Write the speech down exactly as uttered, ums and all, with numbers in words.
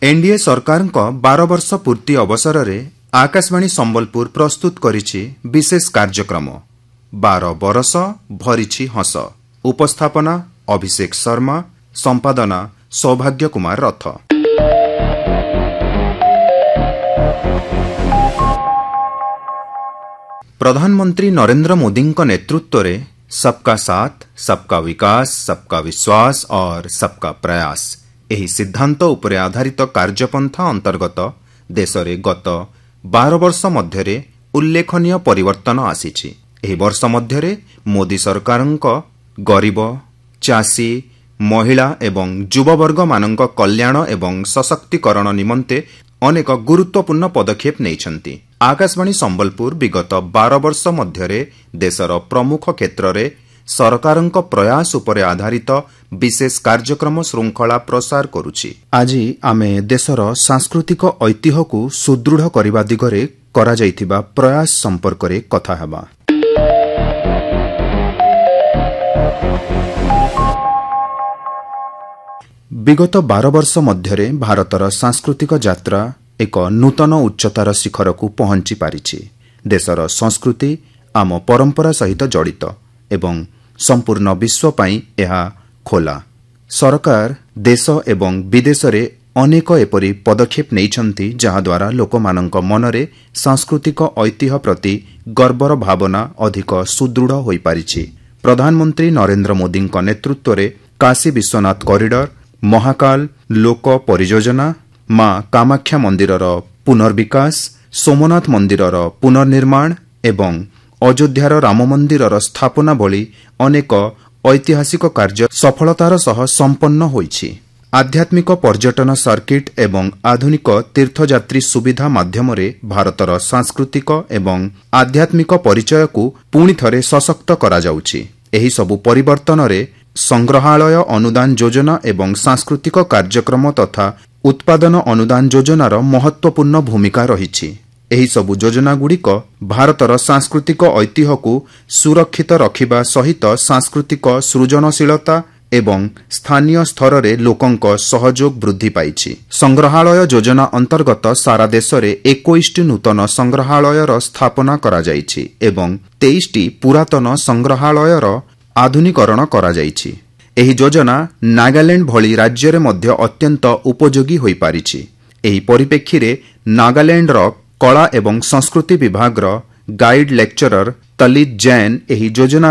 NDA सरकार बार वर्ष पूर्ति अवसर में आकाशवाणी संबलपुर प्रस्तुत करिछि विशेष कार्यक्रम बार बरस भरिछि हस। उपस्थापना अभिषेक शर्मा, संपादना सौभाग्य कुमार रथ। प्रधानमंत्री नरेंद्र मोदी नेतृत्व में सबका साथ, सबका विकास, सबका विश्वास और सबका प्रयास एही सिद्धांत उपरे आधारित कार्यपंथा अंतर्गत देश में गत बार वर्ष मध्य उल्लेखनीय परिवर्तन आसीछि। एही वर्ष मध्य मोदी सरकार गरीब, चाषी, महिला एवं युववर्ग मानक कल्याण एवं सशक्तिकरण निमंते अनेक गुरुत्वपूर्ण पदक्षेप नैछन्ति। आकाशवाणी संबलपुर विगत बार वर्ष मध्य देशर प्रमुख क्षेत्र में सरकारक प्रयास उपरे आधारित विशेष कार्यक्रम श्रृंखला प्रसार करुछि। आज आमे देशर सांस्कृतिक ऐतिह्य को सुदृढ़ करने दिगरे करा जाइथिबा प्रयास संपर्क रे कथा हेबा। विगत बार वर्ष मध्य भारतर सांस्कृतिक यात्रा एक नूतन उच्चतार शिखर को पहुंची पारिछि। देशर संस्कृति आम परंपरा सहित जड़ित एवं संपूर्ण विश्व पाई एहा खोला। सरकार देश एवं विदेश रे अनेक एपरी पदक्षेप नैछन्ति जहा द्वारा लोकमानंक मनरे सांस्कृतिक ऐतिह्य प्रति गर्वर भावना अधिक सुदृढ़ होई पारिछि। प्रधानमंत्री नरेंद्र मोदी नेतृत्व रे काशी विश्वनाथ कॉरिडोर, महाकाल लोक परियोजना, मां कामाख्या मंदिरर पुनर्विकास, सोमनाथ मंदिरर पुनर्निर्माण एवं अयोध्यार राम मंदिरर स्थापना भली अनेक ऐतिहासिक कार्य सफलतार सह संपन्न होइछि। आध्यात्मिक पर्यटन सर्किट एवं आधुनिक तीर्थयात्री सुविधा माध्यम भारतर सांस्कृतिक एवं आध्यात्मिक परिचय को पुणी थरे सशक्त करा जाउछि। एही सबु परिवर्तन रे संग्रहालय अनुदान योजना एवं सांस्कृतिक कार्यक्रम तथा उत्पादन अनुदान योजनार महत्वपूर्ण भूमिका रहिछि। एही सबु योजना गुड़िक भारतर सांस्कृतिक ऐतिह्य को सुरक्षित रखिबा सहित सांस्कृतिक सृजनशीलता एवं स्थानीय स्तर रे लोकंक सहयोग वृद्धि पाइछि। संग्रहालय योजना अंतर्गत सारा देश रे इक्कीस टी नूतन संग्रहालयर स्थापना करा जाइछि एवं तेईस टी पुरातन संग्रहालयर आधुनिकरण करा जाइछि। एही योजना नागालैंड भली राज्य रे मध्य अत्यंत उपयोगी होई पारिछि। एही परिप्रेक्षी रे नागालैंड रो कला एवं संस्कृति विभाग गाइड लेक्चरर तलित जैन एही योजना